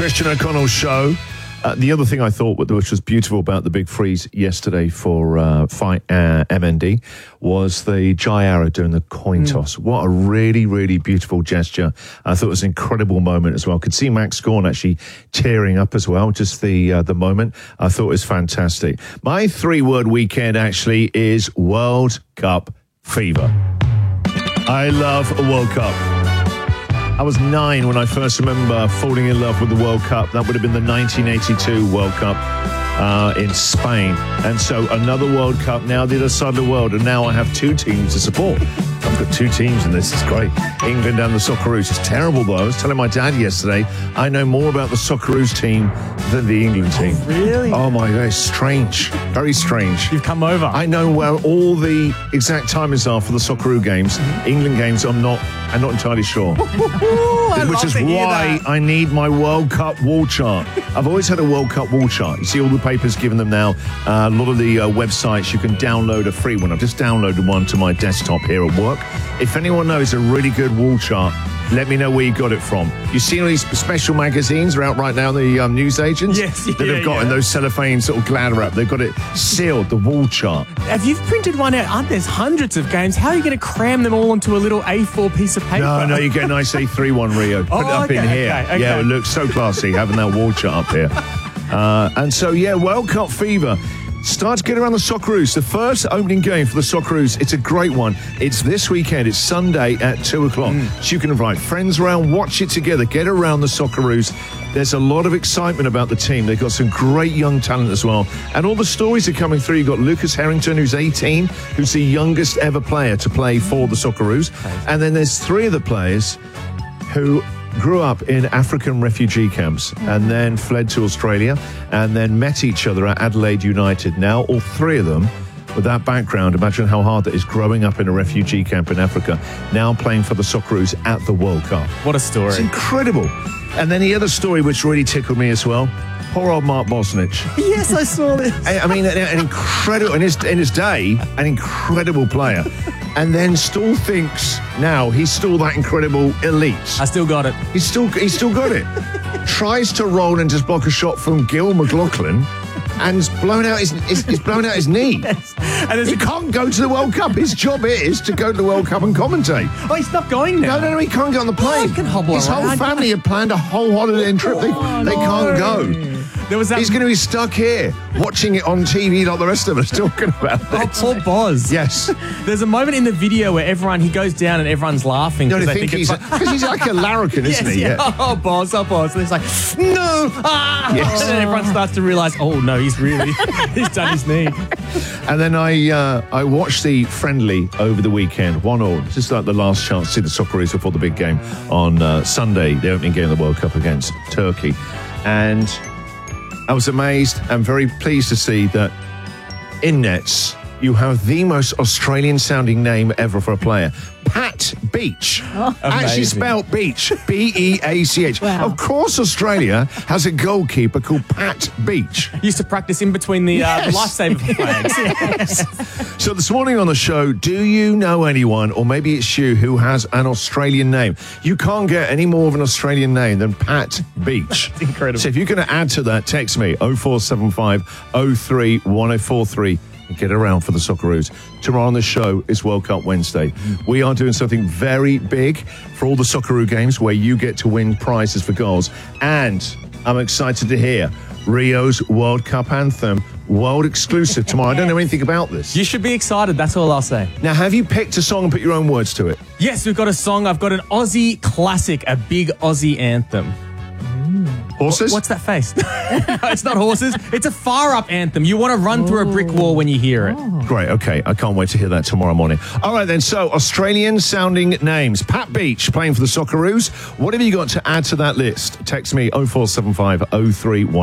Christian O'Connell Show. The other thing I thought which was beautiful about the big freeze yesterday for Fight MND was the Jai Arrow doing the coin toss. What a really, really beautiful gesture. I thought it was an incredible moment as well. Could see Max Gawn actually tearing up as well, just the moment. I thought it was fantastic. My 3-word weekend actually is World Cup fever. I love a World Cup. I was 9 when I first remember falling in love with the World Cup. That would have been the 1982 World Cup in Spain. And so another World Cup, now the other side of the world. And now I have 2 teams to support. I've got 2 teams in this. It's great. England and the Socceroos. It's terrible, though. I was telling my dad yesterday, I know more about the Socceroos team than the England team. Oh, really? Oh, my God. It's strange. Very strange. You've come over. I know where all the exact timings are for the Socceroo games. England games, I'm not entirely sure. Which is why I need my World Cup wall chart. I've always had a World Cup wall chart. You see all the papers giving them now. A lot of the websites, you can download a free one. I've just downloaded one to my desktop here at work. If anyone knows a really good wall chart, let me know where you got it from. You see all these special magazines are out right now, the news agents? Yes, that have got in those cellophane sort of glad wrap. They've got it sealed, the wall chart. Have you printed one out? There's hundreds of games. How are you going to cram them all onto a little A4 piece of paper? No, you get a nice A3 one, Rio. Put it up in here. Okay. Yeah, it looks so classy having that wall chart up here. And so, World Cup fever. Start to get around the Socceroos. The first opening game for the Socceroos, it's a great one. It's this weekend. It's Sunday at 2 o'clock. So you can invite friends around, watch it together, get around the Socceroos. There's a lot of excitement about the team. They've got some great young talent as well. And all the stories are coming through. You've got Lucas Harrington, who's 18, who's the youngest ever player to play for the Socceroos. And then there's 3 of the players who grew up in African refugee camps and then fled to Australia and then met each other at Adelaide United. Now, all 3 of them, with that background, imagine how hard that is growing up in a refugee camp in Africa, now playing for the Socceroos at the World Cup. What a story. It's incredible. And then the other story which really tickled me as well, poor old Mark Bosnich. Yes, I saw this. I mean, an incredible, in his day, an incredible player. And then still thinks now he's still that incredible elite. I still got it. He's still got it. Tries to roll and just block a shot from Gil McLaughlin and he's blown out his knee. Yes. And he can't go to the World Cup. His job is to go to the World Cup and commentate. Oh, he's not going now. No, he can't get on the plane. He can hobble His whole around. family had planned a whole holiday and trip. They can't go. There was that. He's going to be stuck here, watching it on TV like the rest of us talking about this. Oh, poor Boz. Yes. There's a moment in the video where he goes down and everyone's laughing. No, because they think he's like a larrikin, isn't he? Yeah. Oh, Boz. And he's like, no. Yes. And then everyone starts to realise, oh, no, he's done his knee. And then I watched the friendly over the weekend, 1-1. Just like the last chance to see the Socceroos before the big game on Sunday, the opening game of the World Cup against Turkey. And I was amazed and very pleased to see that in nets, you have the most Australian-sounding name ever for a player. Pat Beach. Actually spelled Beach. B-E-A-C-H. Wow. Of course Australia has a goalkeeper called Pat Beach. Used to practice in between the lifesaver flags. Yes. So this morning on the show, do you know anyone, or maybe it's you, who has an Australian name? You can't get any more of an Australian name than Pat Beach. That's incredible. So if you're going to add to that, text me 0475 03 1043. And get around for the Socceroos. Tomorrow on the show is World Cup Wednesday. We are doing something very big for all the Socceroo games where you get to win prizes for goals. And I'm excited to hear Rio's World Cup anthem, world exclusive tomorrow. I don't know anything about this. You should be excited. That's all I'll say. Now, have you picked a song and put your own words to it? Yes, we've got a song. I've got an Aussie classic, a big Aussie anthem. Horses? What's that face? No, it's not horses. It's a fire-up anthem. You want to run through a brick wall when you hear it. Great, okay. I can't wait to hear that tomorrow morning. All right, then. So, Australian-sounding names. Pat Beach playing for the Socceroos. What have you got to add to that list? Text me 0475 03